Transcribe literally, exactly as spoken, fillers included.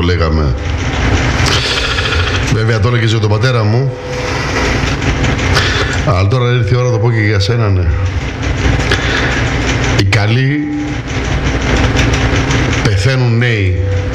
λέγαμε. Βέβαια το έλεγες για τον πατέρα μου. Αλλά τώρα ήρθε η ώρα να το πω και για σένα, ναι. Οι καλοί πεθαίνουν νέοι.